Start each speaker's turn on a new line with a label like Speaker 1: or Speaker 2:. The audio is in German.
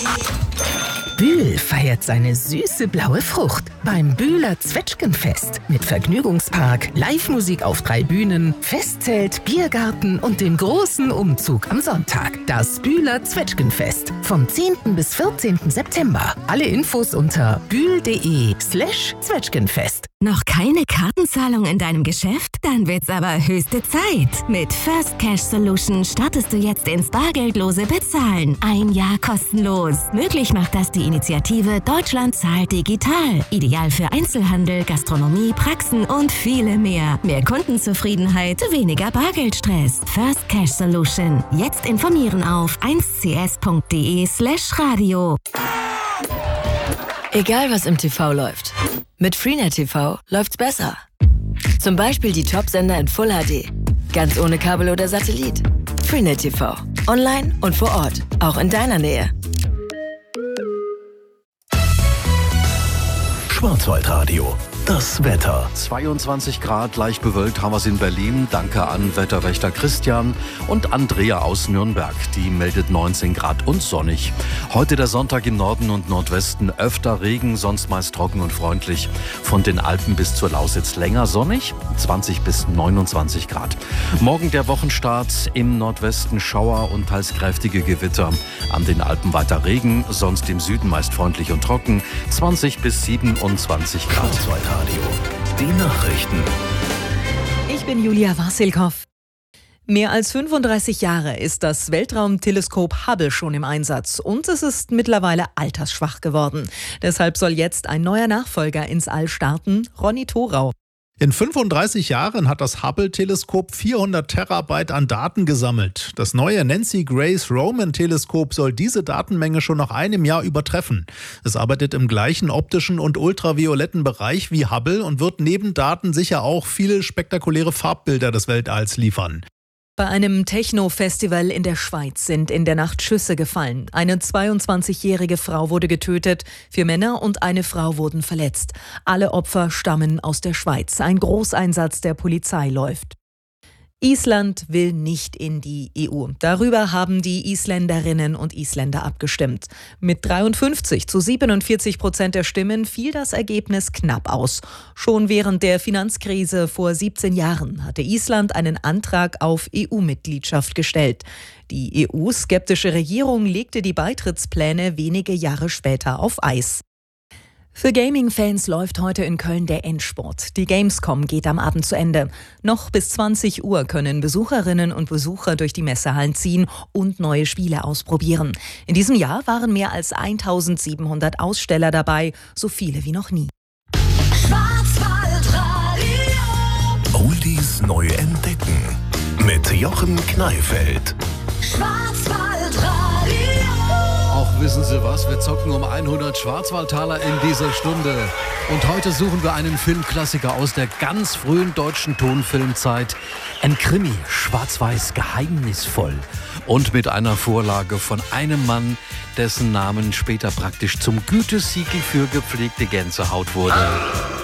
Speaker 1: Bühl feiert seine süße blaue Frucht beim Bühler Zwetschgenfest mit Vergnügungspark, Live-Musik auf 3 Bühnen, Festzelt, Biergarten und dem großen Umzug am Sonntag. Das Bühler Zwetschgenfest vom 10. bis 14. September. Alle Infos unter bühl.de/Zwetschgenfest.
Speaker 2: Noch keine Kartenzahlung in deinem Geschäft? Dann wird's aber höchste Zeit. Mit First Cash Solution startest du jetzt ins bargeldlose Bezahlen. 1 Jahr kostenlos. Möglich macht das die Initiative Deutschland zahlt digital. Ideal für Einzelhandel, Gastronomie, Praxen und viele mehr. Mehr Kundenzufriedenheit, weniger Bargeldstress. First Cash Solution. Jetzt informieren auf 1cs.de/radio.
Speaker 3: Egal was im TV läuft. Mit Freenet TV läuft's besser. Zum Beispiel die Top-Sender in Full HD. Ganz ohne Kabel oder Satellit. Freenet TV. Online und vor Ort. Auch in deiner Nähe.
Speaker 4: Schwarzwaldradio. Das Wetter.
Speaker 5: 22 Grad, leicht bewölkt haben wir es in Berlin. Danke an Wetterwächter Christian und Andrea aus Nürnberg. Die meldet 19 Grad und sonnig. Heute der Sonntag im Norden und Nordwesten. Öfter Regen, sonst meist trocken und freundlich. Von den Alpen bis zur Lausitz länger sonnig, 20 bis 29 Grad. Morgen der Wochenstart, im Nordwesten Schauer und teils kräftige Gewitter. An den Alpen weiter Regen, sonst im Süden meist freundlich und trocken, 20 bis 27 Grad.
Speaker 4: Die Nachrichten.
Speaker 6: Ich bin Julia Wasilkow. Mehr als 35 Jahre ist das Weltraumteleskop Hubble schon im Einsatz und es ist mittlerweile altersschwach geworden. Deshalb soll jetzt ein neuer Nachfolger ins All starten, Ronny Thorau.
Speaker 7: In 35 Jahren hat das Hubble-Teleskop 400 Terabyte an Daten gesammelt. Das neue Nancy Grace Roman-Teleskop soll diese Datenmenge schon nach einem Jahr übertreffen. Es arbeitet im gleichen optischen und ultravioletten Bereich wie Hubble und wird neben Daten sicher auch viele spektakuläre Farbbilder des Weltalls liefern.
Speaker 6: Bei einem Techno-Festival in der Schweiz sind in der Nacht Schüsse gefallen. Eine 22-jährige Frau wurde getötet, 4 Männer und eine Frau wurden verletzt. Alle Opfer stammen aus der Schweiz. Ein Großeinsatz der Polizei läuft. Island will nicht in die EU. Darüber haben die Isländerinnen und Isländer abgestimmt. Mit 53-47% der Stimmen fiel das Ergebnis knapp aus. Schon während der Finanzkrise vor 17 Jahren hatte Island einen Antrag auf EU-Mitgliedschaft gestellt. Die EU-skeptische Regierung legte die Beitrittspläne wenige Jahre später auf Eis. Für Gaming-Fans läuft heute in Köln der Endspurt. Die Gamescom geht am Abend zu Ende. Noch bis 20 Uhr können Besucherinnen und Besucher durch die Messehallen ziehen und neue Spiele ausprobieren. In diesem Jahr waren mehr als 1700 Aussteller dabei, so viele wie noch nie.
Speaker 4: Schwarzwaldradio. Oldies neu entdecken. Mit Jochen Kneifeld.
Speaker 5: Auch wissen Sie was, wir zocken um 100 Schwarzwaldtaler in dieser Stunde. Und heute suchen wir einen Filmklassiker aus der ganz frühen deutschen Tonfilmzeit. Ein Krimi, schwarz-weiß, geheimnisvoll. Und mit einer Vorlage von einem Mann, dessen Namen später praktisch zum Gütesiegel für gepflegte Gänsehaut wurde.